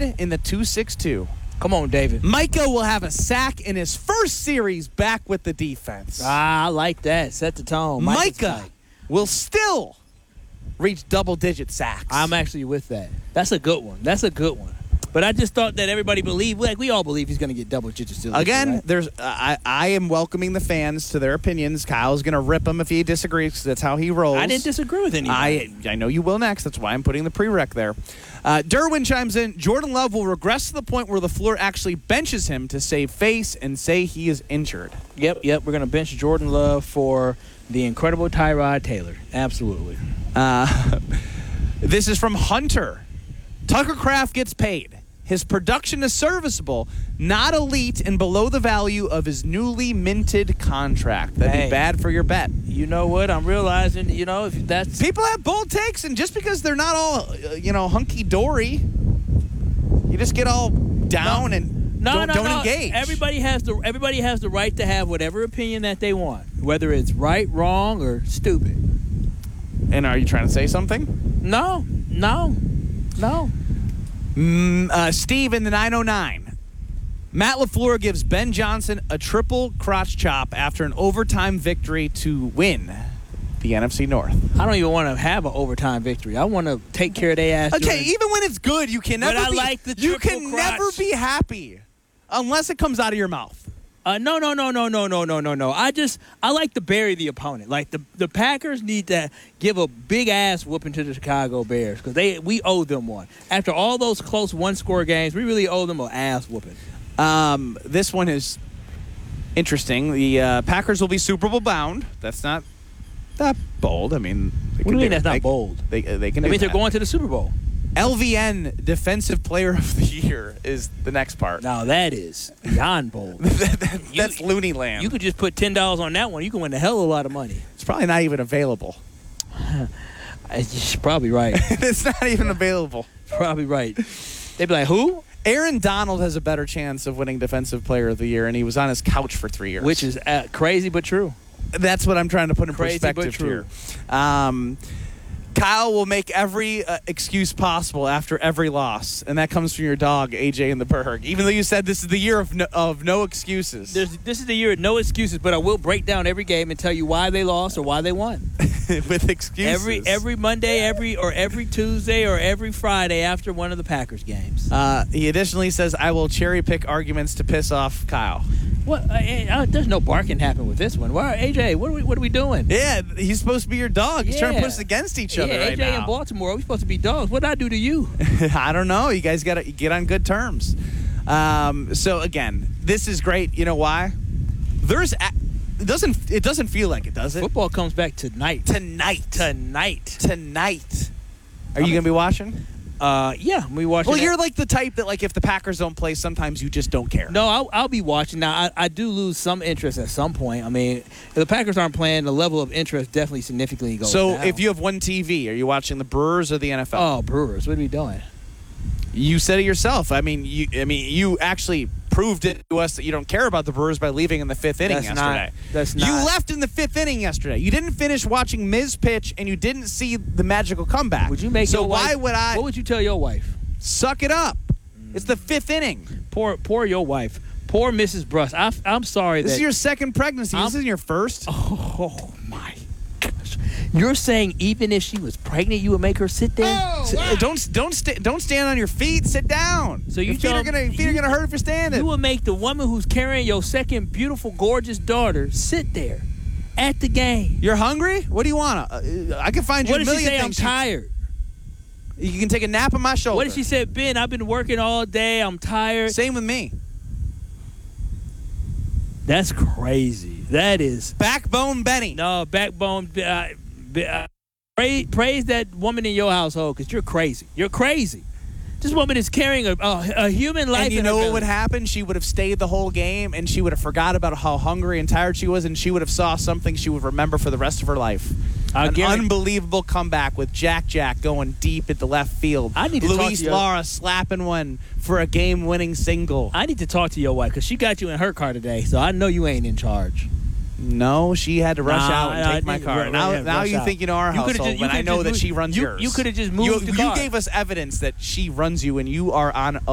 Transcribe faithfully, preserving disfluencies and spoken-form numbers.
David in the two six two. Come on, David. Micah will have a sack in his first series back with the defense. Ah, I like that. Set the tone. Micah will still reach double-digit sacks. I'm actually with that. That's a good one. That's a good one. But I just thought that everybody believed, like we all believe he's going to get double digits still. Again, right? there's uh, I, I am welcoming the fans to their opinions. Kyle's going to rip him if he disagrees because that's how he rolls. I didn't disagree with anybody. I, I know you will next. That's why I'm putting the prereq there. Uh, Derwin chimes in, Jordan Love will regress to the point where LaFleur actually benches him to save face and say he is injured. Yep, yep. We're going to bench Jordan Love for the incredible Tyrod Taylor. Absolutely. Uh, this is from Hunter. Tucker Kraft gets paid. His production is serviceable, not elite, and below the value of his newly minted contract. That'd Hey. be bad for your bet. You know what? I'm realizing, you know, if that's... People have bold takes, and just because they're not all, uh, you know, hunky-dory, you just get all down No. and No, don't, no, don't no. engage. Everybody has the everybody has the right to have whatever opinion that they want, whether it's right, wrong, or stupid. And are you trying to say something? No, no, no. Mm, uh, Steve in the nine oh nine. Matt LaFleur gives Ben Johnson a triple crotch chop after an overtime victory to win the N F C North. I don't even want to have an overtime victory. I want to take care of their ass. Okay, during- even when it's good, you can never But I be, like the you triple can crotch. never be happy unless it comes out of your mouth. Uh, no, no, no, no, no, no, no, no, no. I just I like to bury the opponent. Like the the Packers need to give a big ass whooping to the Chicago Bears because they we owe them one. After all those close one score games, we really owe them an ass whooping. Um, this one is interesting. The uh, Packers will be Super Bowl bound. That's not that bold. I mean, they What do can you mean do- that's not they- bold? They they can. That do means they're that. going to the Super Bowl. L V N Defensive Player of the Year is the next part. Now that is beyond bold. That- that- That's loony land. You could just put ten dollars on that one. You can win a hell of a lot of money. It's probably not even available. You're probably right. It's not even available. Probably right. They'd be like, who? Aaron Donald has a better chance of winning Defensive Player of the Year, and he was on his couch for three years. Which is uh, crazy but true. That's what I'm trying to put in Crazy but perspective true. here. Um, Kyle will make every uh, excuse possible after every loss, and that comes from your dog, A J in the Berg. Even though you said this is the year of no, of no excuses. There's, this is the year of no excuses, but I will break down every game and tell you why they lost or why they won. With excuses. Every every Monday, every or every Tuesday or every Friday after one of the Packers games. Uh, he additionally says, I will cherry pick arguments to piss off Kyle. What? Uh, uh, there's no barking happen with this one. Why, A J? What are we? What are we doing? Yeah, he's supposed to be your dog. He's trying to Yeah. put us against each Yeah, other right A J now. in Baltimore. We're supposed to be dogs. What did I do to you? I don't know. You guys got to get on good terms. Um, so again, this is great. You know why? There's a- it doesn't it doesn't feel like it, does it? Football comes back tonight. Tonight. Tonight. Tonight. Are you going to be watching? Uh, yeah, we watching. Well, that. you're like the type that, like, if the Packers don't play, sometimes you just don't care. No, I'll, I'll be watching. Now, I, I do lose some interest at some point. I mean, if the Packers aren't playing, the level of interest definitely significantly goes So down. if you have one T V, are you watching the Brewers or the N F L? Oh, Brewers, what are we doing? You said it yourself. I mean, you I mean, you actually proved it to us that you don't care about the Brewers by leaving in the fifth inning That's yesterday. not- that's You not- left in the fifth inning yesterday. You didn't finish watching Miz pitch, and you didn't see the magical comeback. Would you make so your why wife, would I What would you tell your wife? suck it up? It's the fifth inning. Poor, poor your wife. Poor Missus Bruss. I, I'm sorry This that. is your second pregnancy. I'm- this isn't your first. Oh my gosh! You're saying even if she was pregnant, you would make her sit there? S- uh, Don't don't sta- don't stand on your feet. Sit down. So you your feet tell- are gonna feet are you- gonna hurt if you're standing. You would make the woman who's carrying your second beautiful, gorgeous daughter sit there at the game. You're hungry? What do you want? Uh, I can find you What a did she million say? I'm things. you- tired. You can take a nap on my shoulder. What did she say? Ben, I've been working all day. I'm tired. Same with me. That's crazy. That is. Backbone Benny. No, backbone. Uh, uh, praise, praise that woman in your household because you're crazy. You're crazy. This woman is carrying a, a, a human life. And you in her know what belly. would happen? She would have stayed the whole game, and she would have forgot about how hungry and tired she was, and she would have saw something she would remember for the rest of her life. I An guarantee- unbelievable comeback with Jack Jack going deep into left field. I need to talk Luis to you. Lara slapping one for a game-winning single. I need to talk to your wife because she got you in her car today, so I know you ain't in charge. No, she had to rush Nah, out and I take my didn't- car. right, now, right, now rush you out. think you know our You could've household, just- you when I could've know just that moved- she runs you- yours. you could've just You, moved the you car. gave us evidence that she runs you, and you are on